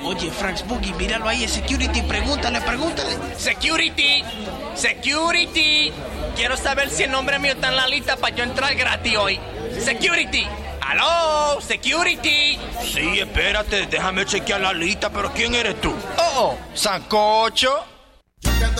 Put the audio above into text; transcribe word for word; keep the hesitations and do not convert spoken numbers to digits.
Oye, Frank Boogie, míralo ahí, security, pregúntale, pregúntale. Security, security. Quiero saber si el nombre mío está en la lista para yo entrar gratis hoy. Security. ¡Aló! ¡Security! Sí, espérate, déjame chequear la lista, pero ¿quién eres tú? Oh, oh. ¿Sancocho?